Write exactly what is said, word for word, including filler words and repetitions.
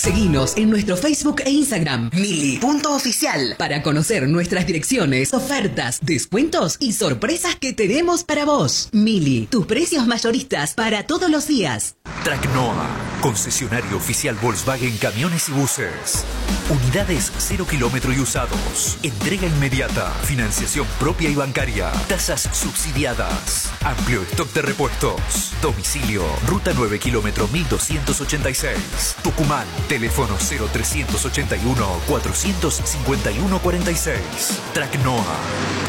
Seguinos en nuestro Facebook e Instagram, mili punto oficial, para conocer nuestras direcciones, ofertas, descuentos y sorpresas que tenemos para vos. Mili, tus precios mayoristas para todos los días. Tracnoa, concesionario oficial Volkswagen Camiones y Buses. Unidades cero kilómetro y usados. Entrega inmediata. Financiación propia y bancaria. Tasas subsidiadas. Amplio stock de repuestos. Domicilio, ruta nueve kilómetro mil doscientos ochenta y seis. Tucumán, teléfono cero trescientos ochenta y uno, cuatrocientos cincuenta y uno cuarenta y seis. Tracnoa.